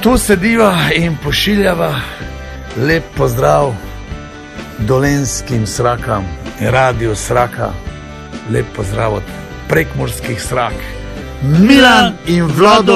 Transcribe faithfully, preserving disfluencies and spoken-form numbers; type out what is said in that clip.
Tu sediva in pošiljava lep pozdrav dolenskim srakam in radio Sraka. Lep pozdrav od prekmurskih srak. Milan in Vlado.